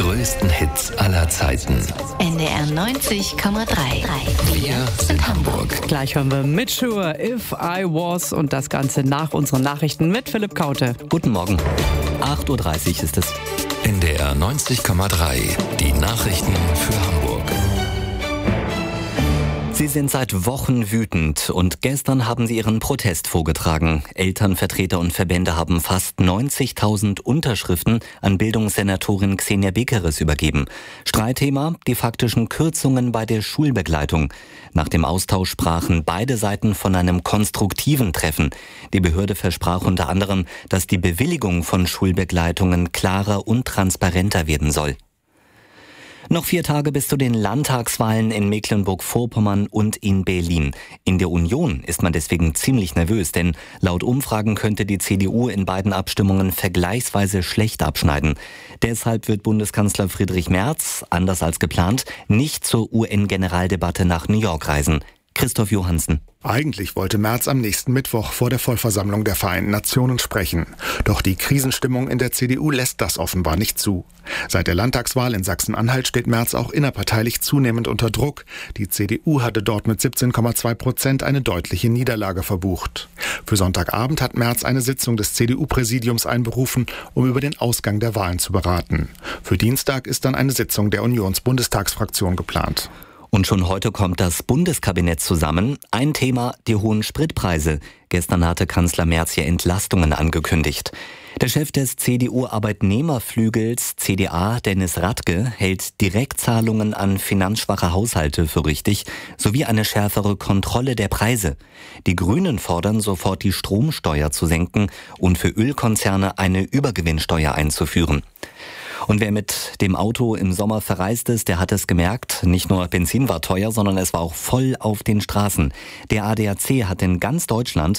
größten Hits aller Zeiten. NDR 90,3. Wir sind Hamburg. Gleich hören wir Mitschur, If I Was, und das Ganze nach unseren Nachrichten mit Philipp Kaute. Guten Morgen. 8.30 Uhr ist es. NDR 90,3. Die Nachrichten für Hamburg. Sie sind seit Wochen wütend und gestern haben sie ihren Protest vorgetragen. Elternvertreter und Verbände haben fast 90.000 Unterschriften an Bildungssenatorin Xenia Bekeres übergeben. Streitthema: die faktischen Kürzungen bei der Schulbegleitung. Nach dem Austausch sprachen beide Seiten von einem konstruktiven Treffen. Die Behörde versprach unter anderem, dass die Bewilligung von Schulbegleitungen klarer und transparenter werden soll. Noch 4 Tage bis zu den Landtagswahlen in Mecklenburg-Vorpommern und in Berlin. In der Union ist man deswegen ziemlich nervös, denn laut Umfragen könnte die CDU in beiden Abstimmungen vergleichsweise schlecht abschneiden. Deshalb wird Bundeskanzler Friedrich Merz, anders als geplant, nicht zur UN-Generaldebatte nach New York reisen. Christoph Johansen. Eigentlich wollte Merz am nächsten Mittwoch vor der Vollversammlung der Vereinten Nationen sprechen. Doch die Krisenstimmung in der CDU lässt das offenbar nicht zu. Seit der Landtagswahl in Sachsen-Anhalt steht Merz auch innerparteilich zunehmend unter Druck. Die CDU hatte dort mit 17,2% eine deutliche Niederlage verbucht. Für Sonntagabend hat Merz eine Sitzung des CDU-Präsidiums einberufen, um über den Ausgang der Wahlen zu beraten. Für Dienstag ist dann eine Sitzung der Unionsbundestagsfraktion geplant. Und schon heute kommt das Bundeskabinett zusammen. Ein Thema: die hohen Spritpreise. Gestern hatte Kanzler Merz ja Entlastungen angekündigt. Der Chef des CDU-Arbeitnehmerflügels CDA, Dennis Radke, hält Direktzahlungen an finanzschwache Haushalte für richtig, sowie eine schärfere Kontrolle der Preise. Die Grünen fordern, sofort die Stromsteuer zu senken und für Ölkonzerne eine Übergewinnsteuer einzuführen. Und wer mit dem Auto im Sommer verreist ist, der hat es gemerkt. Nicht nur Benzin war teuer, sondern es war auch voll auf den Straßen. Der ADAC hat in ganz Deutschland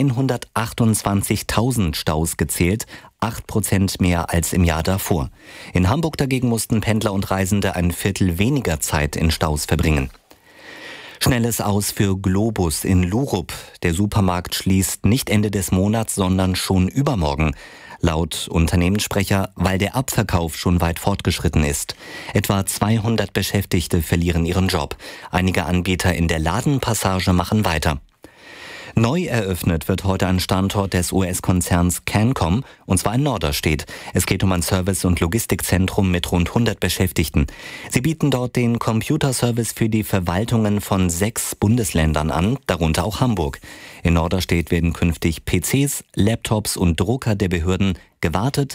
128.000 Staus gezählt, 8% mehr als im Jahr davor. In Hamburg dagegen mussten Pendler und Reisende ein Viertel weniger Zeit in Staus verbringen. Schnelles Aus für Globus in Lurup. Der Supermarkt schließt nicht Ende des Monats, sondern schon übermorgen. Laut Unternehmenssprecher, weil der Abverkauf schon weit fortgeschritten ist. Etwa 200 Beschäftigte verlieren ihren Job. Einige Anbieter in der Ladenpassage machen weiter. Neu eröffnet wird heute ein Standort des US-Konzerns Cancom, und zwar in Norderstedt. Es geht um ein Service- und Logistikzentrum mit rund 100 Beschäftigten. Sie bieten dort den Computerservice für die Verwaltungen von 6 Bundesländern an, darunter auch Hamburg. In Norderstedt werden künftig PCs, Laptops und Drucker der Behörden gewartet,